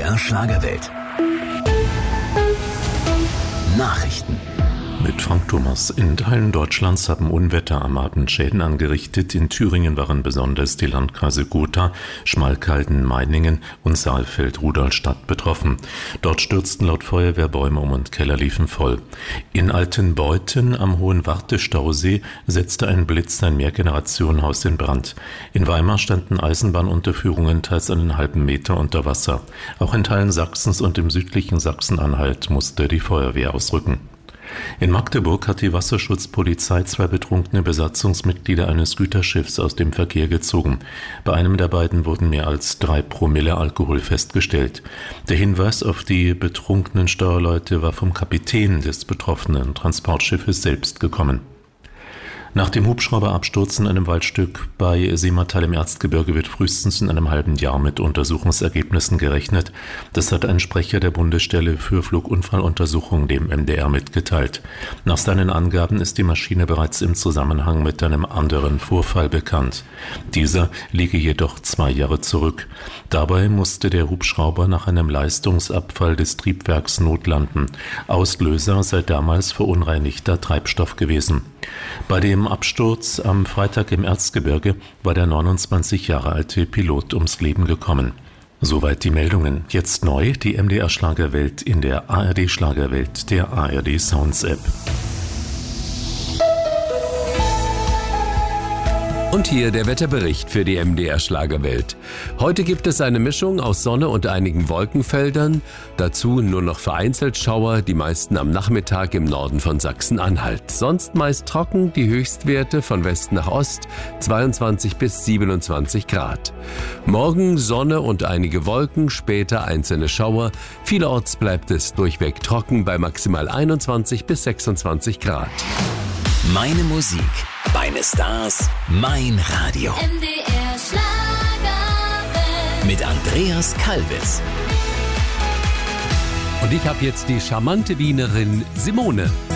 MDR Schlagerwelt. Nachrichten. Mit Frank Thomas. In Teilen Deutschlands haben Unwetter am Abend Schäden angerichtet. In Thüringen waren besonders die Landkreise Gotha, Schmalkalden, Meiningen und Saalfeld-Rudolstadt betroffen. Dort stürzten laut Feuerwehr Bäume um und Keller liefen voll. In Altenbeuthen am Hohen Wartestausee setzte ein Blitz ein Mehrgenerationenhaus in Brand. In Weimar standen Eisenbahnunterführungen teils einen halben Meter unter Wasser. Auch in Teilen Sachsens und im südlichen Sachsen-Anhalt musste die Feuerwehr ausrücken. In Magdeburg hat die Wasserschutzpolizei 2 betrunkene Besatzungsmitglieder eines Güterschiffs aus dem Verkehr gezogen. Bei einem der beiden wurden mehr als 3 Promille Alkohol festgestellt. Der Hinweis auf die betrunkenen Steuerleute war vom Kapitän des betroffenen Transportschiffes selbst gekommen. Nach dem Hubschrauberabsturz in einem Waldstück bei Simmertal im Erzgebirge wird frühestens in einem halben Jahr mit Untersuchungsergebnissen gerechnet. Das hat ein Sprecher der Bundesstelle für Flugunfalluntersuchung dem MDR mitgeteilt. Nach seinen Angaben ist die Maschine bereits im Zusammenhang mit einem anderen Vorfall bekannt. Dieser liege jedoch 2 Jahre zurück. Dabei musste der Hubschrauber nach einem Leistungsabfall des Triebwerks notlanden. Auslöser sei damals verunreinigter Treibstoff gewesen. Bei dem Absturz am Freitag im Erzgebirge war der 29 Jahre alte Pilot ums Leben gekommen. Soweit die Meldungen. Jetzt neu die MDR Schlagerwelt in der ARD Schlagerwelt, der ARD Sounds App. Und hier der Wetterbericht für die MDR Schlagerwelt. Heute gibt es eine Mischung aus Sonne und einigen Wolkenfeldern. Dazu nur noch vereinzelt Schauer, die meisten am Nachmittag im Norden von Sachsen-Anhalt. Sonst meist trocken, die Höchstwerte von West nach Ost 22 bis 27 Grad. Morgen Sonne und einige Wolken, später einzelne Schauer. Vielerorts bleibt es durchweg trocken bei maximal 21 bis 26 Grad. Meine Musik, meine Stars, mein Radio. MDR Schlagerwelt. Mit Andreas Kalbitz. Und ich habe jetzt die charmante Wienerin Simone.